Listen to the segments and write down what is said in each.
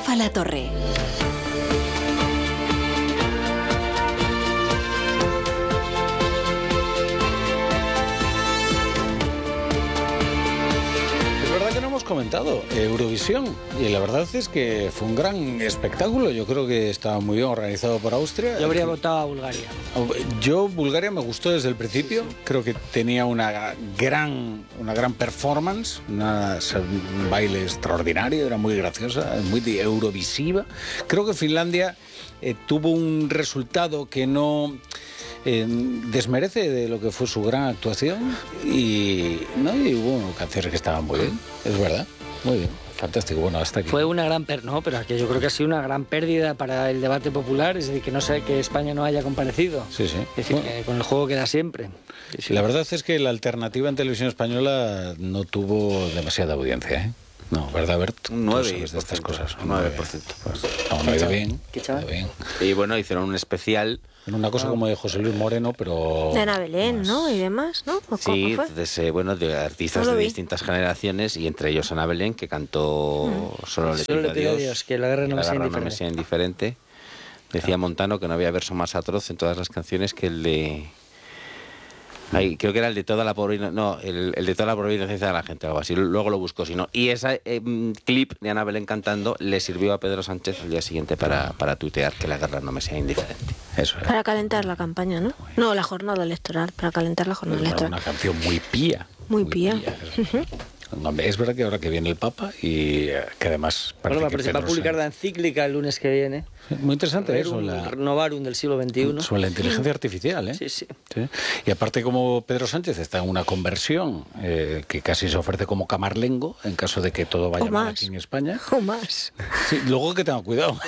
Rafa La Torre. Comentado Eurovisión y la verdad es que fue un gran espectáculo. Yo creo que estaba muy bien organizado por Austria. Yo habría votado a Bulgaria. Bulgaria me gustó desde el principio. Creo que tenía una gran performance, un baile extraordinario, era muy graciosa, muy eurovisiva. Creo que Finlandia tuvo un resultado que no desmerece de lo que fue su gran actuación y hubo canciones que estaban muy bien, es verdad, muy bien, fantástico. Bueno, hasta aquí. Fue una gran pero que yo creo que ha sido una gran pérdida para el debate popular, es decir, que no sé que España no haya comparecido. Sí, sí. Es decir, que con el juego queda siempre. Sí. La verdad es que la alternativa en televisión española no tuvo demasiada audiencia, ¿eh? No, ¿verdad, Bert? Un 9% de estas cosas. Un 9%. No, ha ido bien. ¿Qué chaval? Bien. Y bueno, hicieron un especial. Una cosa como de José Luis Moreno, pero... De Ana Belén, ¿no? Y demás, ¿no? Sí, entonces, de artistas de distintas generaciones y entre ellos Ana Belén, que cantó Solo le pido a Dios, que la guerra no me sea indiferente. Decía Montano que no había verso más atroz en todas las canciones que el de... creo que era el de toda la pobre inocencia de la gente, algo así. Luego lo busco, si no. Y ese clip de Ana Belén cantando le sirvió a Pedro Sánchez el día siguiente para tuitear que la guerra no me sea indiferente. Eso era. Para calentar la campaña, ¿no? No, la jornada electoral, para calentar la jornada electoral. Una canción muy pía. Muy pía. Es verdad que ahora que viene el Papa y que además... Bueno, pero se va a publicar la encíclica el lunes que viene. Muy interesante eso. Renovarum del siglo XXI. Sobre la inteligencia artificial, ¿eh? Sí. Y aparte, como Pedro Sánchez está en una conversión que casi se ofrece como camarlengo en caso de que todo vaya mal aquí en España. O más. Sí, luego que tenga cuidado.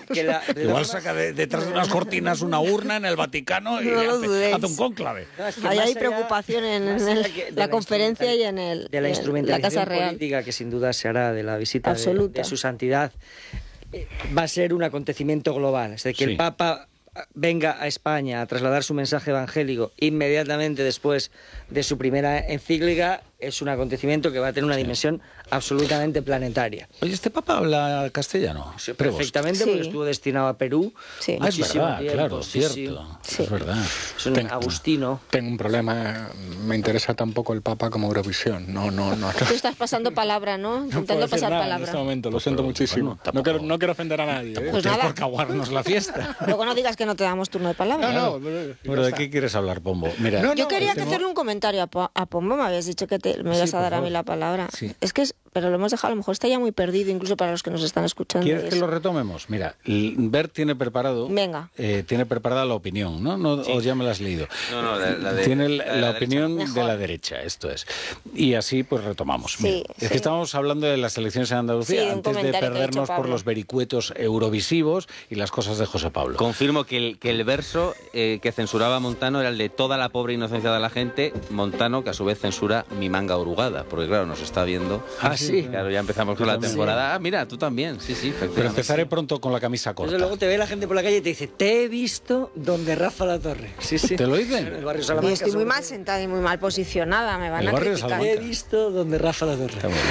Igual saca detrás de unas cortinas una urna en el Vaticano y hace un cónclave. Hay preocupación en la conferencia y en la instrumentación Casa Real política que sin duda se hará de la visita de su santidad. Va a ser un acontecimiento global. Es decir, que el Papa venga a España a trasladar su mensaje evangélico inmediatamente después de su primera encíclica es un acontecimiento que va a tener una dimensión absolutamente planetaria. Oye, ¿este Papa habla castellano? Sí, perfectamente, porque estuvo destinado a Perú. Sí. Es verdad, tiempo. claro, cierto. Sí. Es verdad. Es un agustino. Tengo un problema, me interesa tampoco el Papa como Eurovisión. No. Tú estás pasando palabra, ¿no? Intentando pasar palabra. En este momento, lo siento muchísimo. Bueno, no quiero ofender a nadie. Pues nada. Por caguarnos la fiesta. Luego no digas que no te damos turno de palabra. Bueno, ¿de qué quieres hablar, Pombo? Mira, yo quería hacerle un comentario a Pombo. Me habías dicho que me ibas a dar a mí la palabra. Sí. Pero lo hemos dejado, a lo mejor está ya muy perdido, incluso para los que nos están escuchando. ¿Quieres que lo retomemos? Mira, Bert tiene preparado... Venga. Tiene preparada la opinión, ¿no? Sí. O ya me la has leído. No, tiene la opinión de la derecha, esto es. Y así pues retomamos. Sí, es que estábamos hablando de las elecciones en Andalucía antes de perdernos por los vericuetos eurovisivos y las cosas de José Pablo. Confirmo que el verso que censuraba a Montano era el de toda la pobre inocencia de la gente. Montano, que a su vez censura mi manga orugada, porque claro, nos está viendo... Sí. Claro, ya empezamos con la temporada. Mira, tú también. Sí. Pero empezaré pronto con la camisa corta. Desde luego te ve la gente por la calle y te dice, te he visto donde Rafa La Torre. Sí. ¿Te lo dicen? En el barrio Y Salamanca. estoy muy mal sentada y muy mal posicionada, me van El a barrio criticar. Salamanca. Te he visto donde Rafa La Torre. Está muy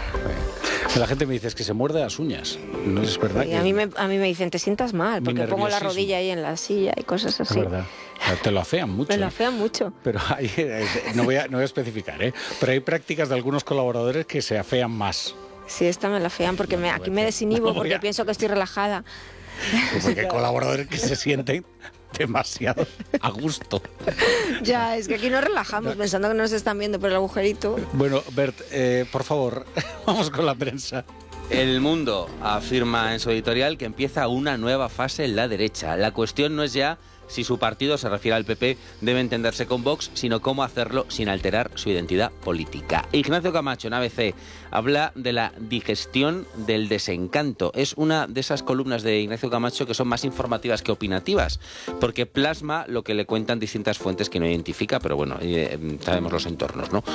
bien. La gente me dice, es que se muerde las uñas. No es verdad. Y a mí me dicen, te sientas mal, porque pongo la rodilla ahí en la silla y cosas así. Es verdad. Te lo afean mucho. Me lo afean mucho. Pero no voy a especificar, pero hay prácticas de algunos colaboradores que se afean más. Sí, esta me la afean porque aquí me desinhibo porque pienso que estoy relajada. Porque hay colaboradores que se sienten demasiado a gusto. Ya, es que aquí nos relajamos pensando que nos están viendo por el agujerito. Bueno, Bert, por favor, vamos con la prensa. El Mundo afirma en su editorial que empieza una nueva fase en la derecha. La cuestión no es ya si su partido, se refiere al PP, debe entenderse con Vox, sino cómo hacerlo sin alterar su identidad política. Ignacio Camacho, en ABC, habla de la digestión del desencanto. Es una de esas columnas de Ignacio Camacho que son más informativas que opinativas, porque plasma lo que le cuentan distintas fuentes que no identifica, pero bueno, sabemos los entornos, ¿no?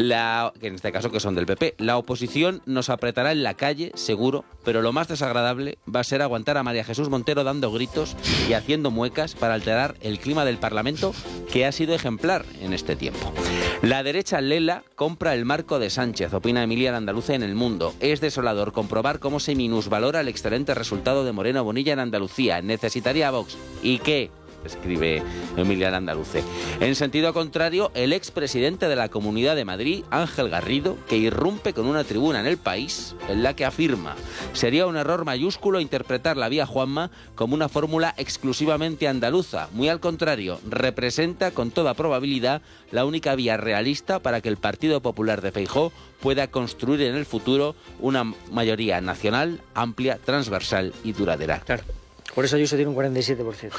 Que en este caso que son del PP. La oposición nos apretará en la calle, seguro, pero lo más desagradable va a ser aguantar a María Jesús Montero dando gritos y haciendo muecas para alterar el clima del Parlamento, que ha sido ejemplar en este tiempo. La derecha lela compra el marco de Sánchez, opina Emilia Landaluce en El Mundo. Es desolador comprobar cómo se minusvalora el excelente resultado de Moreno Bonilla en Andalucía. Necesitaría a Vox. ¿Y qué?, escribe Emilia Landaluce. En sentido contrario, el expresidente de la Comunidad de Madrid, Ángel Garrido, que irrumpe con una tribuna en El País en la que afirma: sería un error mayúsculo interpretar la vía Juanma como una fórmula exclusivamente andaluza. Muy al contrario, representa con toda probabilidad la única vía realista para que el Partido Popular de Feijóo pueda construir en el futuro una mayoría nacional, amplia, transversal y duradera. Claro. Por eso Ayuso tiene un 47%.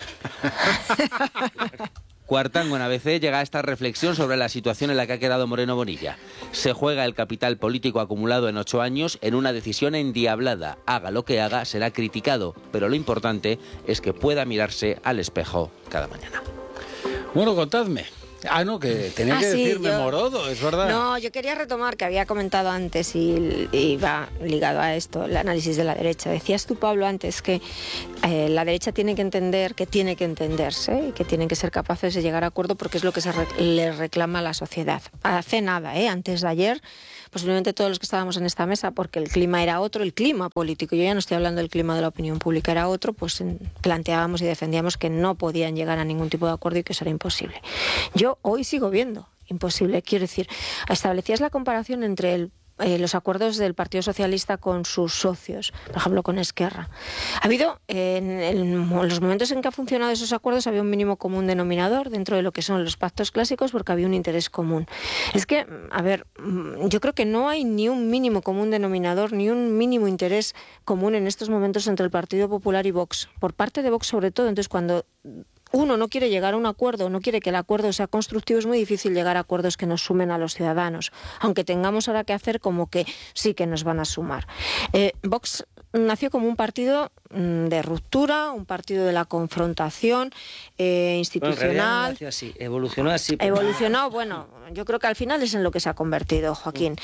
Cuartango en ABC llega a esta reflexión sobre la situación en la que ha quedado Moreno Bonilla. Se juega el capital político acumulado en 8 años en una decisión endiablada. Haga lo que haga, será criticado, pero lo importante es que pueda mirarse al espejo cada mañana. Bueno, contadme. Ah, no, que tenía que decirme Morodo, es verdad. No, yo quería retomar, que había comentado antes y va ligado a esto, el análisis de la derecha. Decías tú, Pablo, antes que la derecha tiene que entender que tiene que entenderse y que tienen que ser capaces de llegar a acuerdo porque es lo que le reclama a la sociedad. Hace nada, antes de ayer, posiblemente todos los que estábamos en esta mesa, porque el clima era otro, el clima político, yo ya no estoy hablando del clima de la opinión pública, era otro, pues planteábamos y defendíamos que no podían llegar a ningún tipo de acuerdo y que eso era imposible. Yo hoy sigo viendo imposible, quiero decir, establecías la comparación entre los acuerdos del Partido Socialista con sus socios, por ejemplo con Esquerra. Ha habido, en los momentos en que han funcionado esos acuerdos, había un mínimo común denominador dentro de lo que son los pactos clásicos porque había un interés común. Es que, a ver, yo creo que no hay ni un mínimo común denominador, ni un mínimo interés común en estos momentos entre el Partido Popular y Vox, por parte de Vox sobre todo. Entonces, cuando uno no quiere llegar a un acuerdo, no quiere que el acuerdo sea constructivo, es muy difícil llegar a acuerdos que nos sumen a los ciudadanos, aunque tengamos ahora que hacer como que sí que nos van a sumar. Vox nació como un partido de ruptura, un partido de la confrontación institucional. Nació así, evolucionó así. Evolucionó, bueno, yo creo que al final es en lo que se ha convertido, Joaquín.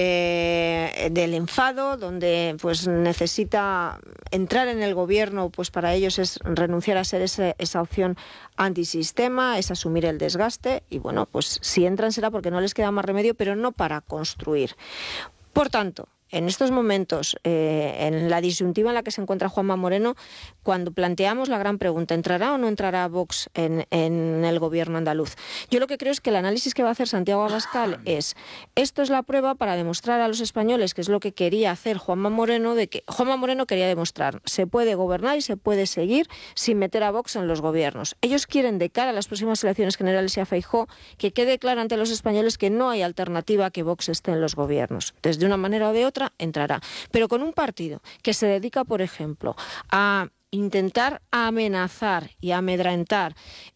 Del enfado, donde pues necesita entrar en el gobierno, pues para ellos es renunciar a ser esa opción antisistema, es asumir el desgaste, y bueno, pues si entran será porque no les queda más remedio, pero no para construir. Por tanto, en estos momentos, en la disyuntiva en la que se encuentra Juanma Moreno, cuando planteamos la gran pregunta, ¿entrará o no entrará Vox en el gobierno andaluz? Yo lo que creo es que el análisis que va a hacer Santiago Abascal es: esto es la prueba para demostrar a los españoles, que es lo que quería hacer Juanma Moreno, de que Juanma Moreno quería demostrar, se puede gobernar y se puede seguir sin meter a Vox en los gobiernos. Ellos quieren, de cara a las próximas elecciones generales y a Feijóo, que quede claro ante los españoles que no hay alternativa a que Vox esté en los gobiernos. Entonces, de una manera o de otra, entrará. Pero con un partido que se dedica, por ejemplo, a intentar amenazar y amedrentar,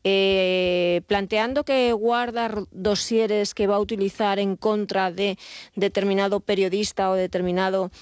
planteando que guarda dosieres que va a utilizar en contra de determinado periodista o determinado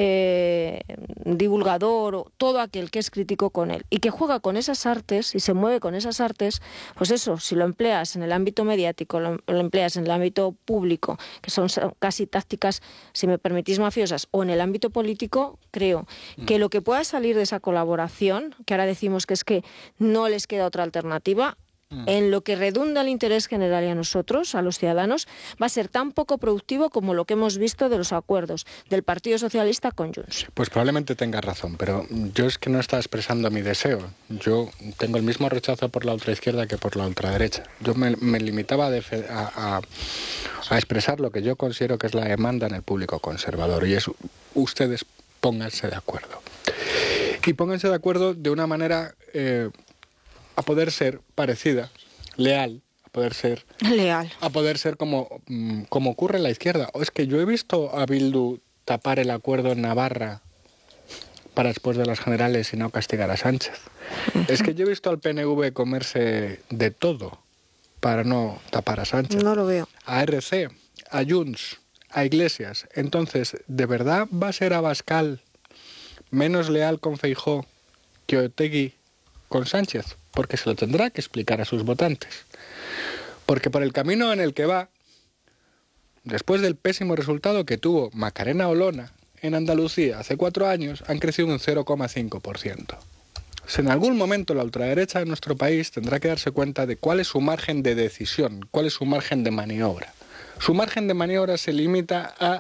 divulgador o todo aquel que es crítico con él, y que juega con esas artes y se mueve con esas artes, pues eso, si lo empleas en el ámbito mediático, lo empleas en el ámbito público, que son casi tácticas, si me permitís, mafiosas, o en el ámbito político, creo que lo que pueda salir de esa colaboración, que ahora decimos que es que no les queda otra alternativa, en lo que redunda el interés general y a nosotros, a los ciudadanos, va a ser tan poco productivo como lo que hemos visto de los acuerdos del Partido Socialista con Junts. Pues probablemente tengas razón, pero yo es que no estaba expresando mi deseo. Yo tengo el mismo rechazo por la ultraizquierda que por la ultraderecha. Yo me limitaba a expresar lo que yo considero que es la demanda en el público conservador, y es: ustedes pónganse de acuerdo. Y pónganse de acuerdo de una manera a poder ser parecida, leal, a poder ser como ocurre en la izquierda. O es que yo he visto a Bildu tapar el acuerdo en Navarra para después de las generales y no castigar a Sánchez. Es que yo he visto al PNV comerse de todo para no tapar a Sánchez. No lo veo. A RC, a Junts, a Iglesias. Entonces, ¿de verdad va a ser Abascal menos leal con Feijóo que Otegi con Sánchez? Porque se lo tendrá que explicar a sus votantes. Porque por el camino en el que va, después del pésimo resultado que tuvo Macarena Olona en Andalucía hace 4 años, han crecido un 0,5%. En algún momento la ultraderecha de nuestro país tendrá que darse cuenta de cuál es su margen de decisión, cuál es su margen de maniobra. Su margen de maniobra se limita a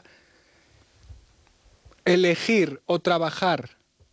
elegir o trabajar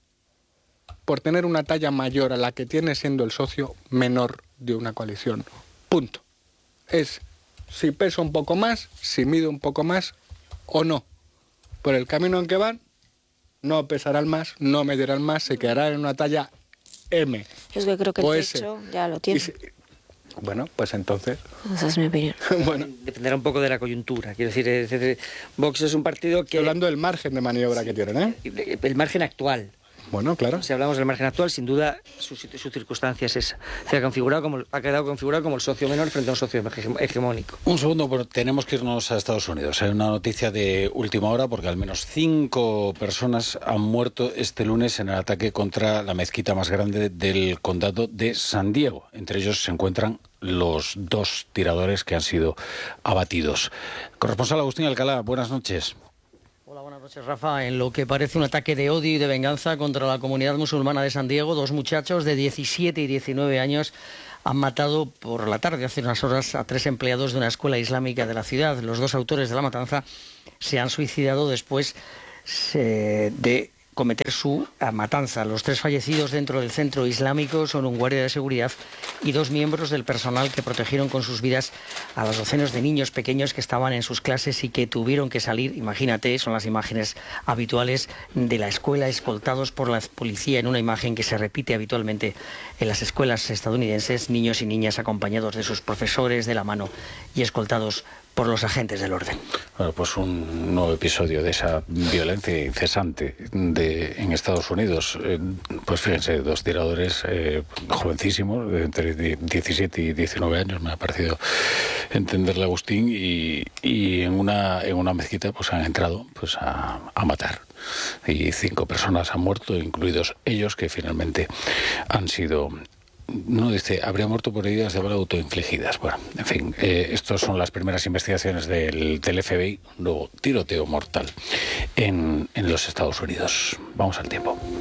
por tener una talla mayor a la que tiene siendo el socio menor de una coalición. Punto. Es si pesa un poco más, si mide un poco más o no. Por el camino en que van, no pesarán más, no medirán más, se quedarán en una talla M. Es que creo que el techo ya lo tiene. Bueno, pues entonces... Esa es mi opinión. Bueno, dependerá un poco de la coyuntura. Quiero decir, Vox es un partido que... Estoy hablando del margen de maniobra que tienen, ¿eh? El margen actual. Bueno, claro. Si hablamos del margen actual, sin duda, su circunstancia es esa. Se ha quedado configurado como el socio menor frente a un socio hegemónico. Un segundo, pero tenemos que irnos a Estados Unidos. Hay una noticia de última hora porque al menos 5 personas han muerto este lunes en el ataque contra la mezquita más grande del condado de San Diego. Entre ellos se encuentran los 2 tiradores que han sido abatidos. Corresponsal Agustín Alcalá, buenas noches. Hola, buenas noches, Rafa. En lo que parece un ataque de odio y de venganza contra la comunidad musulmana de San Diego, 2 muchachos de 17 y 19 años han matado por la tarde, hace unas horas, a 3 empleados de una escuela islámica de la ciudad. Los 2 autores de la matanza se han suicidado después de cometer su matanza. Los 3 fallecidos dentro del centro islámico son un guardia de seguridad y 2 miembros del personal que protegieron con sus vidas a los docenas de niños pequeños que estaban en sus clases y que tuvieron que salir, imagínate, son las imágenes habituales de la escuela, escoltados por la policía, en una imagen que se repite habitualmente en las escuelas estadounidenses, niños y niñas acompañados de sus profesores de la mano y escoltados por los agentes del orden. Bueno, pues un nuevo episodio de esa violencia incesante en Estados Unidos. Pues fíjense, 2 tiradores jovencísimos, entre 17 y 19 años, me ha parecido entenderle, Agustín, y en una mezquita pues han entrado pues a matar. Y 5 personas han muerto, incluidos ellos, que finalmente han sido... No dice, habría muerto por heridas de bala autoinfligidas. Bueno, en fin, estas son las primeras investigaciones del FBI, nuevo tiroteo mortal en los Estados Unidos. Vamos al tiempo.